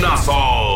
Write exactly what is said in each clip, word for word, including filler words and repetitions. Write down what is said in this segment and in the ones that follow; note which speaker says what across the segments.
Speaker 1: Cañonazos.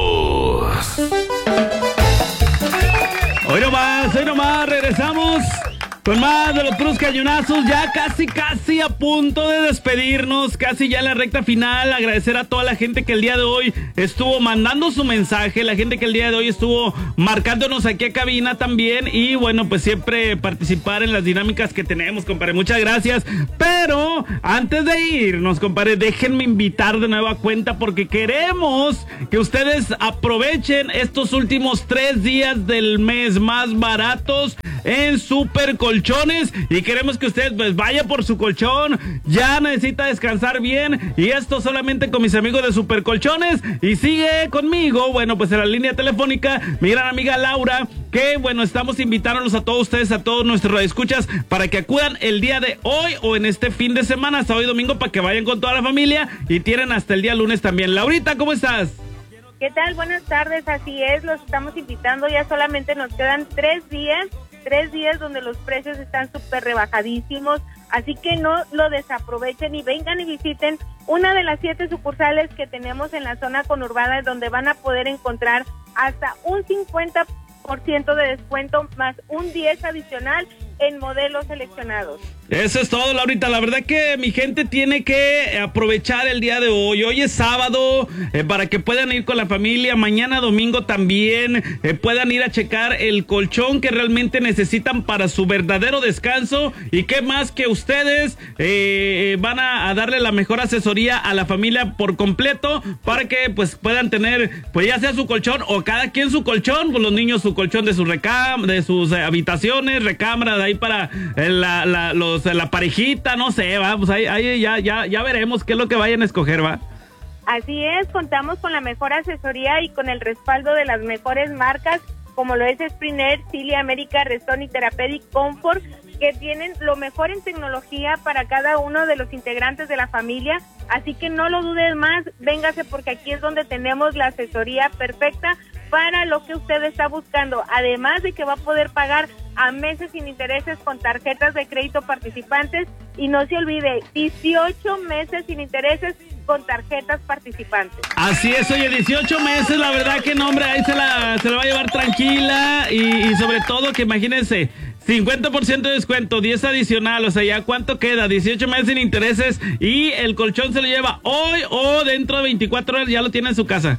Speaker 2: Hoy nomás, hoy nomás, regresamos con más de los puros cañonazos, ya casi, casi a punto de despedirnos, casi ya en la recta final. Agradecer a toda la gente que el día de hoy estuvo mandando su mensaje, la gente que el día de hoy estuvo marcándonos aquí a cabina también, y bueno, pues siempre participar en las dinámicas que tenemos, compadre, muchas gracias. Pero antes de irnos, compadre, déjenme invitar de nueva cuenta, porque queremos que ustedes aprovechen estos últimos tres días del mes más baratos en Super Colchones, y queremos que usted pues vaya por su colchón. Ya necesita descansar bien, y esto solamente con mis amigos de Super Colchones. Y sigue conmigo, bueno, pues en la línea telefónica mi gran amiga Laura, que bueno, estamos invitándolos a todos ustedes, a todos nuestros radioescuchas, para que acudan el día de hoy o en este fin de semana, hasta hoy domingo, para que vayan con toda la familia, y tienen hasta el día lunes también. Laurita, ¿cómo estás?
Speaker 3: ¿Qué tal? Buenas tardes, así es, los estamos invitando, ya solamente nos quedan tres días, tres días donde los precios están súper rebajadísimos, así que no lo desaprovechen y vengan y visiten una de las siete sucursales que tenemos en la zona conurbada, donde van a poder encontrar hasta un cincuenta por ciento de descuento más un diez adicional en modelos seleccionados.
Speaker 2: Eso es todo, Laurita. La verdad que mi gente tiene que aprovechar el día de hoy. Hoy es sábado, eh, para que puedan ir con la familia. Mañana domingo también eh, puedan ir a checar el colchón que realmente necesitan para su verdadero descanso. Y qué más que ustedes eh, van a, a darle la mejor asesoría a la familia por completo, para que pues puedan tener, pues ya sea su colchón o cada quien su colchón, pues los niños su colchón de su recam de sus eh, habitaciones, recámara de ahí para eh, la, la, los, la parejita, no sé, va, pues ahí, ahí ya, ya, ya veremos qué es lo que vayan a escoger, va.
Speaker 3: Así es, contamos con la mejor asesoría y con el respaldo de las mejores marcas, como lo es Springer, Cilia, América, Restón y Therapeutic Comfort, que tienen lo mejor en tecnología para cada uno de los integrantes de la familia, así que no lo dudes más, véngase, porque aquí es donde tenemos la asesoría perfecta para lo que usted está buscando, además de que va a poder pagar a meses sin intereses con tarjetas de crédito participantes, y no se olvide, dieciocho meses sin intereses con tarjetas participantes.
Speaker 2: Así es, oye, dieciocho meses, la verdad que no, hombre, ahí se la, se la va a llevar tranquila, y, y sobre todo que imagínense, cincuenta por ciento de descuento, diez adicional, o sea, ¿ya cuánto queda? dieciocho meses sin intereses, y el colchón se lo lleva hoy o dentro de veinticuatro horas ya lo tiene en su casa.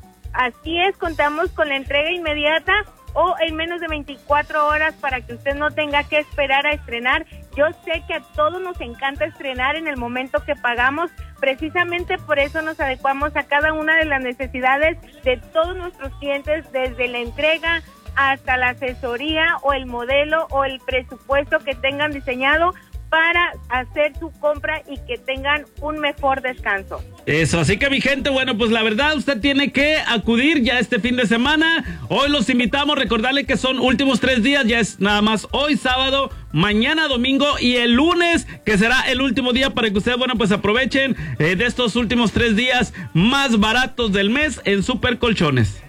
Speaker 3: Así es, contamos con la entrega inmediata o en menos de veinticuatro horas, para que usted no tenga que esperar a estrenar. Yo sé que a todos nos encanta estrenar en el momento que pagamos, precisamente por eso nos adecuamos a cada una de las necesidades de todos nuestros clientes, desde la entrega hasta la asesoría o el modelo o el presupuesto que tengan diseñado para hacer su compra y que tengan un mejor descanso.
Speaker 2: Eso, así que mi gente, bueno, pues la verdad usted tiene que acudir ya este fin de semana. Hoy los invitamos, recordarle que son últimos tres días, ya es nada más hoy sábado, mañana domingo y el lunes, que será el último día, para que ustedes, bueno, pues aprovechen eh, de estos últimos tres días más baratos del mes en Super Colchones.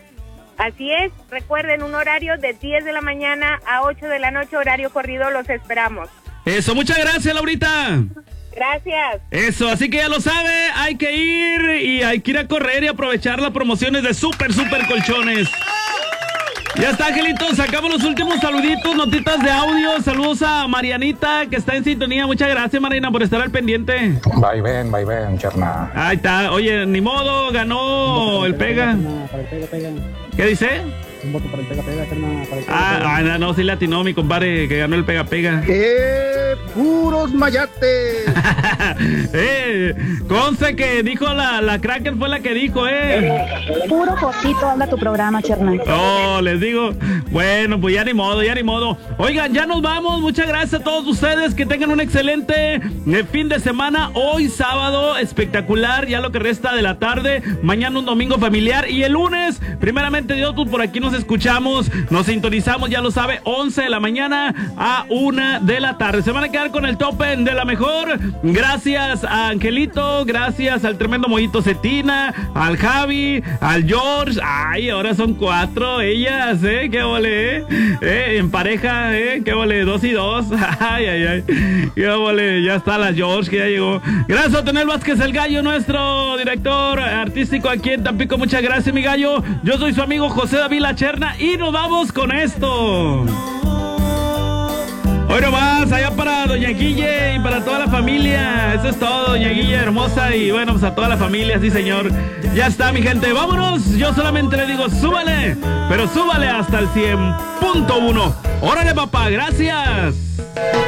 Speaker 3: Así es, recuerden, un horario de diez de la mañana a ocho de la noche, horario corrido, los esperamos.
Speaker 2: Eso, muchas gracias, Laurita.
Speaker 3: Gracias.
Speaker 2: Eso, así que ya lo sabe, hay que ir y hay que ir a correr y aprovechar las promociones de Super, Super Colchones. Ya está, Angelito, sacamos los últimos saluditos, notitas de audio. Saludos a Marianita, que está en sintonía. Muchas gracias, Mariana, por estar al pendiente.
Speaker 4: Bye, ven, bye, ven, charna.
Speaker 2: Ahí está, oye, ni modo, ganó el Pega.
Speaker 5: Para el Pega, Pega.
Speaker 2: ¿Qué dice?
Speaker 5: Un voto para el Pega, Pega, charna. Para el Pega,
Speaker 2: Ah,
Speaker 5: Pega.
Speaker 2: ah, no, no, sí le atinó mi compadre, que ganó el Pega Pega.
Speaker 6: ¡Eh, puros mayates!
Speaker 2: eh, conste que dijo la, la Cracker, fue la que dijo, eh.
Speaker 7: Puro Josito, anda tu programa, Cherna.
Speaker 2: Oh, les digo, bueno, pues ya ni modo, ya ni modo. Oigan, ya nos vamos, muchas gracias a todos ustedes, que tengan un excelente eh, fin de semana. Hoy sábado, espectacular, ya lo que resta de la tarde, mañana un domingo familiar, y el lunes, primeramente Dios, pues por aquí nos escuchamos, nos sintonizamos, ya lo sabe, once de la mañana a una de la tarde. Se van a quedar cerrar con el tope de la mejor. Gracias a Angelito, gracias al tremendo Mollito Cetina, al Javi, al George. Ay, ahora son cuatro ellas, ¿eh? Qué vole, ¿eh? ¿Eh? En pareja, ¿eh? Qué vole, dos y dos. Ay, ay, ay. Qué vole, ya está la George que ya llegó. Gracias a Tonel Vázquez, el gallo, nuestro director artístico aquí en Tampico. Muchas gracias, mi gallo. Yo soy su amigo José David La Cherna y nos vamos con esto. Hoy nomás, allá para Doña Guille y para toda la familia. Eso es todo, Doña Guille hermosa. Y bueno, pues a toda la familia, sí señor. Ya está, mi gente, vámonos. Yo solamente le digo, súbale, pero súbale hasta el cien punto uno. Órale, papá, gracias.